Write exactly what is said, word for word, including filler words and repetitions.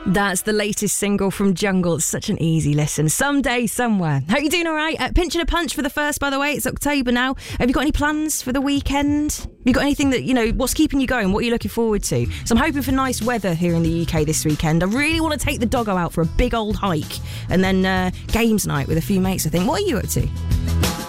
That's the latest single from Jungle. It's such an easy listen. Someday, somewhere. Hope you're doing all right. Uh, pinching a punch for the first, by the way. It's October now. Have you got any plans for the weekend? Have you got anything that, you know, what's keeping you going? What are you looking forward to? So I'm hoping for nice weather here in the U K this weekend. I really want to take the doggo out for a big old hike and then uh, games night with a few mates, I think. What are you up to?